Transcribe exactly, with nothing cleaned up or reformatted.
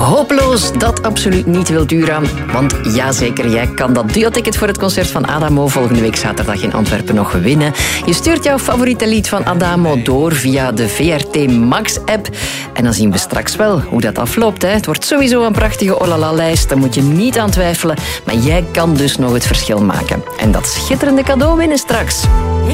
hopeloos dat absoluut niet wil duren. Want jazeker, jij kan dat duo-ticket voor het concert van Adamo volgende week zaterdag in Antwerpen nog winnen. Je stuurt jouw favoriete lied van Adamo door via de V R T Max-app. En dan zien we straks wel hoe dat afloopt. Hè. Het wordt sowieso een prachtige olala-lijst, daar moet je niet aan twijfelen. Maar jij kan dus nog het verschil maken. En dat schitterende cadeau winnen straks.